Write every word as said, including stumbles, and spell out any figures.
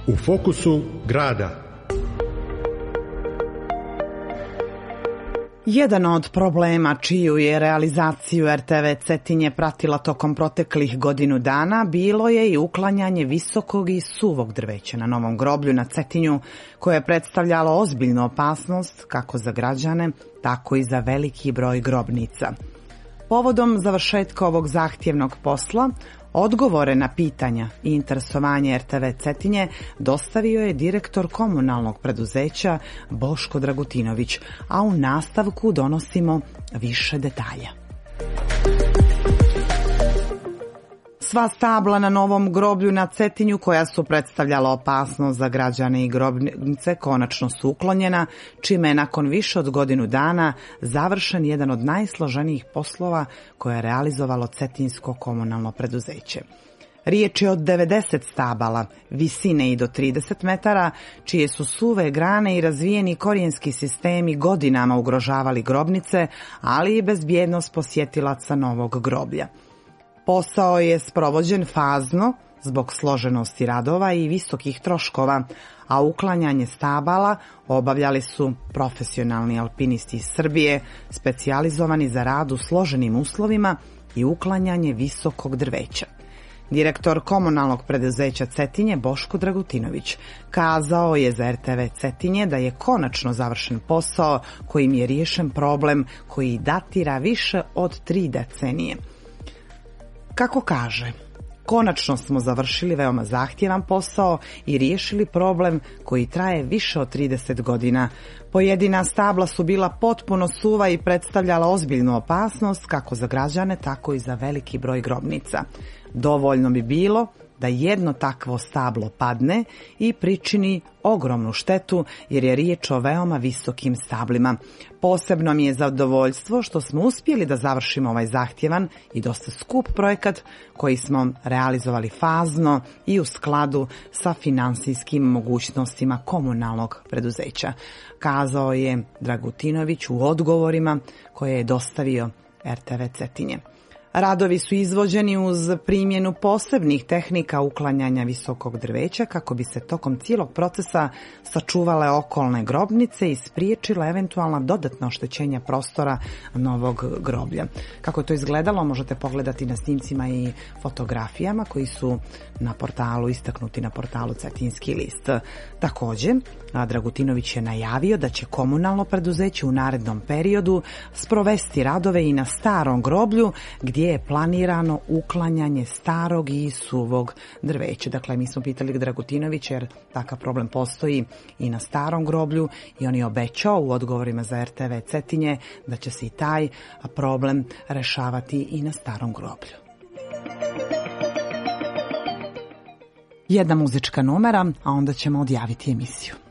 U fokusu grada. Jedan od problema čiju je realizaciju er te ve Cetinje pratila tokom proteklih godinu dana bilo je i uklanjanje visokog i suvog drveća na novom groblju na Cetinju, koje je predstavljalo ozbiljnu opasnost kako za građane, tako i za veliki broj grobnica. Povodom završetka ovog zahtjevnog posla, odgovore na pitanja i interesovanje er te ve Cetinje dostavio je direktor komunalnog preduzeća Boško Dragutinović, a u nastavku donosimo više detalja. Sva stabla na novom groblju na Cetinju, koja su predstavljala opasnost za građane i grobnice, konačno su uklonjena, čime je nakon više od godinu dana završen jedan od najsloženijih poslova koje je realizovalo Cetinsko komunalno preduzeće. Riječ je od devedeset stabala, visine i do trideset metara, čije su suve grane i razvijeni korijenski sistemi godinama ugrožavali grobnice, ali i bezbjednost posjetilaca novog groblja. Posao je sprovođen fazno zbog složenosti radova i visokih troškova, a uklanjanje stabala obavljali su profesionalni alpinisti iz Srbije, specijalizovani za rad u složenim uslovima i uklanjanje visokog drveća. Direktor komunalnog preduzeća Cetinje Boško Dragutinović kazao je za er te ve Cetinje da je konačno završen posao kojim je riješen problem koji datira više od tri decenije. Kako kaže, konačno smo završili veoma zahtjevan posao i riješili problem koji traje više od trideset godina. Pojedina stabla su bila potpuno suva i predstavljala ozbiljnu opasnost kako za građane, tako i za veliki broj grobnica. Dovoljno bi bilo da jedno takvo stablo padne i pričini ogromnu štetu, jer je riječ o veoma visokim stablima. Posebno mi je zadovoljstvo što smo uspjeli da završimo ovaj zahtjevan i dosta skup projekat koji smo realizovali fazno i u skladu sa finansijskim mogućnostima komunalnog preduzeća, kazao je Dragutinović u odgovorima koje je dostavio er te ve Cetinje. Radovi su izvođeni uz primjenu posebnih tehnika uklanjanja visokog drveća kako bi se tokom cijelog procesa sačuvale okolne grobnice i spriječila eventualna dodatna oštećenja prostora novog groblja. Kako je to izgledalo možete pogledati na snimcima i fotografijama koji su na portalu, istaknuti na portalu Cetinski list. Također, Dragutinović je najavio da će komunalno preduzeće u narednom periodu sprovesti radove i na starom groblju gdje je planirano uklanjanje starog i suvog drveća. Dakle, mi smo pitali Dragutinovića jer takav problem postoji i na starom groblju i on je obećao u odgovorima za er te ve Cetinje da će se i taj problem rešavati i na starom groblju. Jedna muzička numera, a onda ćemo odjaviti emisiju.